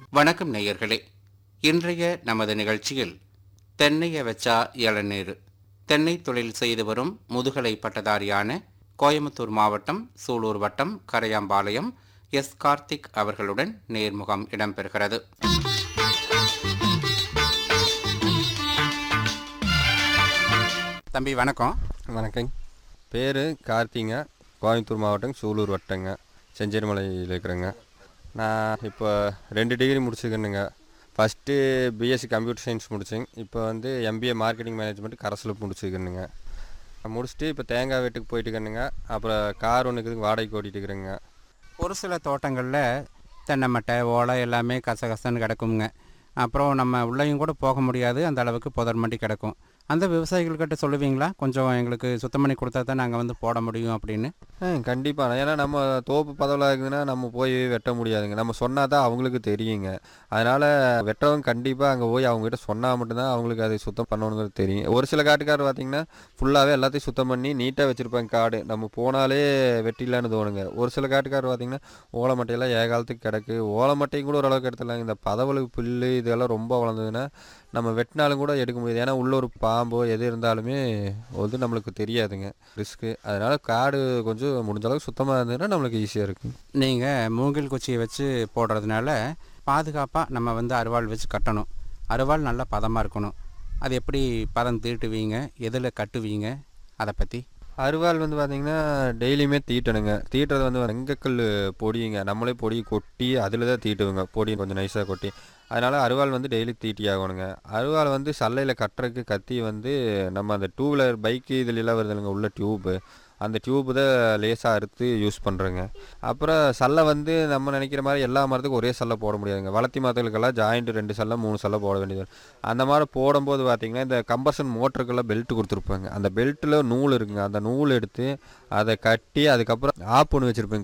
வணக்கம் நேயர்களே. இன்றைய நமது நிகழ்ச்சியில் தென்னைய வச்சா இளநீர் தென்னை தொழில் செய்து வரும் முதுகலை பட்டதாரியான கோயம்புத்தூர் மாவட்டம் சூலூர் வட்டம் கரையாம்பாளையம் எஸ் கார்த்திக் அவர்களுடன் நேர்முகம் இடம்பெறுகிறது. தம்பி வணக்கம். வணக்கங்க. பேர் கார்த்திங்க. கோயம்புத்தூர் மாவட்டம் சூலூர் வட்டங்க, செஞ்சேரிமலையில் இருக்கிறேங்க. நான் இப்போ 2 degree முடிச்சுக்கணுங்க. First BSc computer science முடித்தேங்க. இப்போ வந்து எம்பிஏ மார்க்கெட்டிங் மேனேஜ்மெண்ட் கரஸில் முடிச்சுக்கணுங்க. முடிச்சுட்டு இப்போ தேங்காய் வீட்டுக்கு போயிட்டுக்கணுங்க. அப்புறம் கார் ஒன்றுக்கு வாடகைக்கு ஓட்டிகிட்டு இருக்கிறேங்க. ஒரு சில தோட்டங்களில் தென்னை மட்டை ஓலை எல்லாமே கசகசன்னு கிடக்குங்க. அப்புறம் நம்ம உள்ளேயும் கூட போக முடியாது, அந்த அளவுக்கு புதர் மண்டி கிடக்கும். அந்த விவசாயிகள்கிட்ட சொல்லுவீங்களா, கொஞ்சம் எங்களுக்கு சுத்தம் பண்ணி கொடுத்தா தான் நாங்கள் வந்து போட முடியும் அப்படின்னு? கண்டிப்பாக. ஏன்னா நம்ம தோப்பு பதவியில் இருக்குதுன்னா நம்ம போய் வெட்ட முடியாதுங்க. நம்ம சொன்னால் தான் அவங்களுக்கு தெரியுங்க. அதனால் வெட்டவங்க கண்டிப்பாக அங்கே போய் அவங்ககிட்ட சொன்னால் மட்டும்தான் அவங்களுக்கு அதை சுத்தம் பண்ணணுங்கிறது தெரியும். ஒரு சில காட்டுக்காரர் பார்த்திங்கன்னா ஃபுல்லாகவே எல்லாத்தையும் சுத்தம் பண்ணி நீட்டாக வச்சுருப்பாங்க காடு. நம்ம போனாலே வெட்டிடலான்னு தோணுங்க. ஒரு சில காட்டுக்காரர் பார்த்திங்கன்னா ஓலை மட்டையெல்லாம் ஏகாலத்துக்கு கிடக்கு. ஓலை மட்டையும் கூட ஓரளவுக்கு எடுத்துடலாங்க. இந்த பதவலுக்கு புல்லு இதெல்லாம் ரொம்ப வளர்ந்ததுன்னா நம்ம வெட்டினாலும் கூட எடுக்க முடியாது. ஏன்னா உள்ள ஒரு பாம்போ எது இருந்தாலுமே வந்து நம்மளுக்கு தெரியாதுங்க, ரிஸ்க்கு. அதனால் காடு கொஞ்சம் முடிஞ்ச அளவுக்கு சுத்தமாக இருந்ததுன்னா நம்மளுக்கு ஈஸியாக இருக்குங்க. நீங்கள் மூங்கில் குச்சியை வச்சு போடுறதுனால பாதுகாப்பாக நம்ம வந்து அருவாள் வச்சு கட்டணும். அருவாள் நல்லா பதமாக இருக்கணும். அது எப்படி பதம் தீட்டுவீங்க, எதில் கட்டுவீங்க, அதை பற்றி? அருவாள் வந்து பார்த்திங்கன்னா டெய்லியுமே தீட்டணுங்க. தீட்டுறது வந்து வெங்கக்கல் பொடிங்க, நம்மளே பொடி கொட்டி அதில் தான் தீட்டுவோங்க. பொடி கொஞ்சம் நைஸாக கொட்டி. அதனால் அருவாள் வந்து டெய்லி தீட்டி ஆகணுங்க. அருவாள் வந்து சல்லையில் கட்டுறதுக்கு கத்தி வந்து நம்ம அந்த 2 வீலர் பைக்கு இதுலெல்லாம் வருது இல்லைங்க, உள்ள டியூப்பு, அந்த டியூப்பு தான் லேசாக அறுத்து யூஸ் பண்ணுறேங்க. அப்புறம் சல்லை வந்து நம்ம நினைக்கிற மாதிரி எல்லா மரத்துக்கும் ஒரே சல்லை போட முடியாதுங்க. வளர்த்தி மரத்துகளுக்கெல்லாம் ஜாயிண்ட் 2 சல்லை 3 சல்லை போட வேண்டியது. அந்த மாதிரி போடும்போது பார்த்திங்கன்னா இந்த கம்பர்ஷன் மோட்டருக்கெல்லாம் பெல்ட் கொடுத்துருப்பாங்க. அந்த பெல்ட்டில் நூல் இருக்குங்க. அந்த நூல் எடுத்து அதை கட்டி அதுக்கப்புறம் ஆப் ஒன்று வச்சுருப்பேங்க.